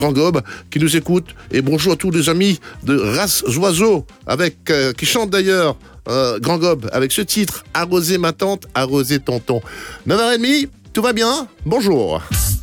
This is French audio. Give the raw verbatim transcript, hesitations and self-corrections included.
Grand Gobe qui nous écoute. Et bonjour à tous les amis de Race Oiseaux, avec, euh, qui chantent d'ailleurs euh, Grand Gobe avec ce titre, Arroser ma tante, arroser tonton. neuf heures trente, tout va bien? Bonjour.